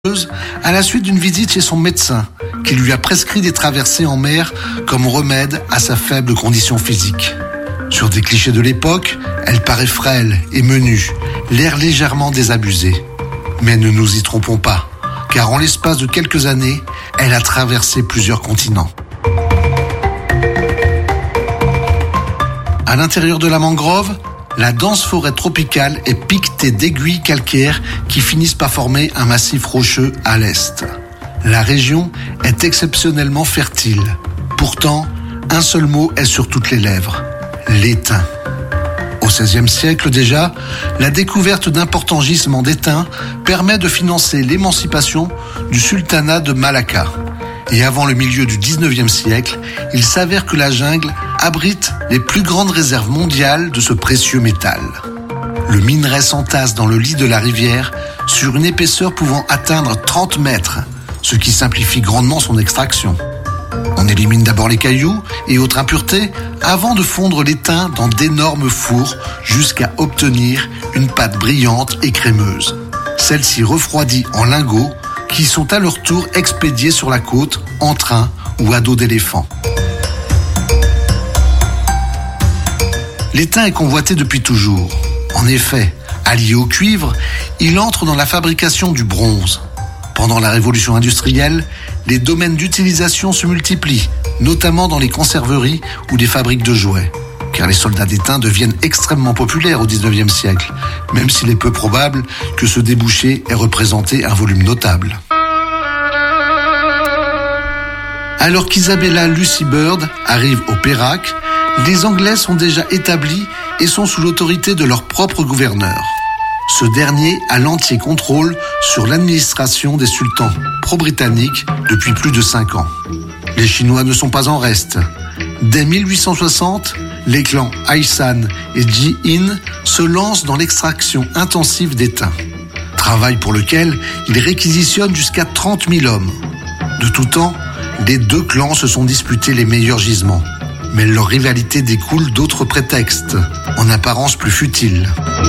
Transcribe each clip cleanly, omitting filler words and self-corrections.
à la suite d'une visite chez son médecin qui lui a prescrit des traversées en mer comme remède à sa faible condition physique. Sur des clichés de l'époque, elle paraît frêle et menue, l'air légèrement désabusé. Mais ne nous y trompons pas, car en l'espace de quelques années, elle a traversé plusieurs continents. À l'intérieur de la mangrove, la dense forêt tropicale est piquetée d'aiguilles calcaires qui finissent par former un massif rocheux à l'est. La région est exceptionnellement fertile. Pourtant, un seul mot est sur toutes les lèvres, l'étain. Au XVIe siècle déjà, la découverte d'importants gisements d'étain permet de financer l'émancipation du sultanat de Malacca. Et avant le milieu du XIXe siècle, il s'avère que la jungle abrite les plus grandes réserves mondiales de ce précieux métal. Le minerai s'entasse dans le lit de la rivière sur une épaisseur pouvant atteindre 30 mètres, ce qui simplifie grandement son extraction. On élimine d'abord les cailloux et autres impuretés avant de fondre l'étain dans d'énormes fours jusqu'à obtenir une pâte brillante et crémeuse. Celle-ci refroidie en lingots qui sont à leur tour expédiés sur la côte en train ou à dos d'éléphant. L'étain est convoité depuis toujours. En effet, allié au cuivre, il entre dans la fabrication du bronze. Pendant la révolution industrielle, les domaines d'utilisation se multiplient, notamment dans les conserveries ou les fabriques de jouets. Car les soldats d'étain deviennent extrêmement populaires au XIXe siècle, même s'il est peu probable que ce débouché ait représenté un volume notable. Alors qu'Isabella Lucy Bird arrive au Pérak, les Anglais sont déjà établis et sont sous l'autorité de leur propre gouverneur. Ce dernier a l'entier contrôle sur l'administration des sultans pro-britanniques depuis plus de 5 ans. Les Chinois ne sont pas en reste. Dès 1860, les clans Aishan et Ji-in se lancent dans l'extraction intensive d'étain. Travail pour lequel ils réquisitionnent jusqu'à 30 000 hommes. De tout temps, les deux clans se sont disputés les meilleurs gisements. Mais leur rivalité découle d'autres prétextes, en apparence plus futiles.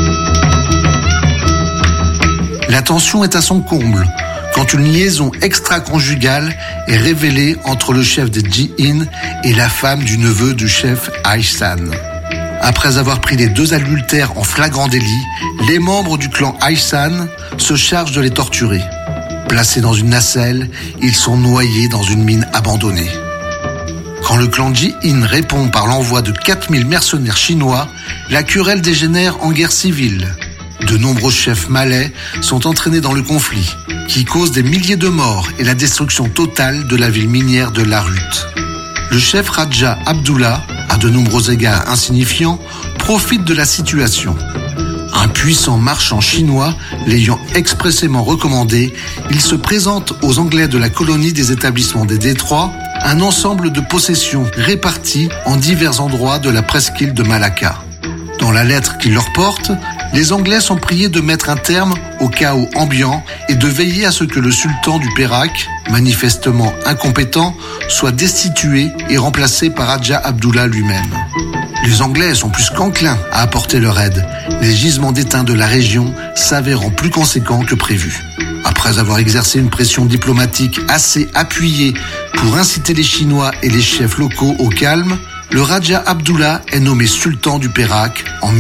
La tension est à son comble quand une liaison extra-conjugale est révélée entre le chef des Ji-in et la femme du neveu du chef Aishan. Après avoir pris les deux adultères en flagrant délit, les membres du clan Aishan se chargent de les torturer. Placés dans une nacelle, ils sont noyés dans une mine abandonnée. Quand le clan Ji-in répond par l'envoi de 4000 mercenaires chinois, la querelle dégénère en guerre civile. De nombreux chefs malais sont entraînés dans le conflit, qui cause des milliers de morts et la destruction totale de la ville minière de Larut. Le chef Raja Abdullah, à de nombreux égards insignifiant, profite de la situation. Un puissant marchand chinois l'ayant expressément recommandé, il se présente aux Anglais de la colonie des établissements des détroits un ensemble de possessions réparties en divers endroits de la presqu'île de Malacca. Dans la lettre qu'il leur porte, les Anglais sont priés de mettre un terme au chaos ambiant et de veiller à ce que le sultan du Pérak, manifestement incompétent, soit destitué et remplacé par Raja Abdullah lui-même. Les Anglais sont plus qu'enclins à apporter leur aide, les gisements d'étain de la région s'avérant plus conséquents que prévu. Après avoir exercé une pression diplomatique assez appuyée pour inciter les Chinois et les chefs locaux au calme, le Raja Abdullah est nommé sultan du Pérak en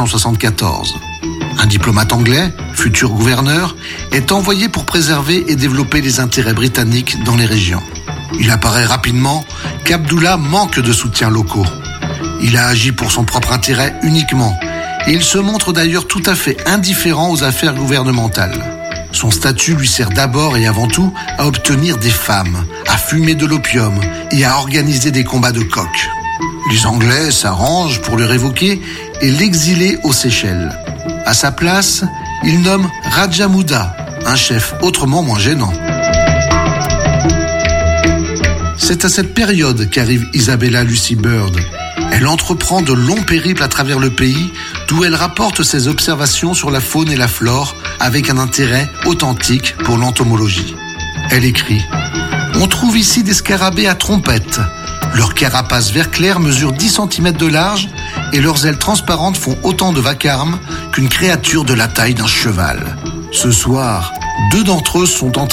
1874. Un diplomate anglais, futur gouverneur, est envoyé pour préserver et développer les intérêts britanniques dans les régions. Il apparaît rapidement qu'Abdullah manque de soutien locaux. Il a agi pour son propre intérêt uniquement, et il se montre d'ailleurs tout à fait indifférent aux affaires gouvernementales. Son statut lui sert d'abord et avant tout à obtenir des femmes, à fumer de l'opium et à organiser des combats de coqs. Les Anglais s'arrangent pour le révoquer et l'exiler aux Seychelles. À sa place, ils nomment Raja Mouda, un chef autrement moins gênant. C'est à cette période qu'arrive Isabella Lucy Bird. Elle entreprend de longs périples à travers le pays, d'où elle rapporte ses observations sur la faune et la flore avec un intérêt authentique pour l'entomologie. Elle écrit « On trouve ici des scarabées à trompettes. Leur carapace vert clair mesure 10 cm de large et leurs ailes transparentes font autant de vacarme qu'une créature de la taille d'un cheval. Ce soir, 2 d'entre eux sont en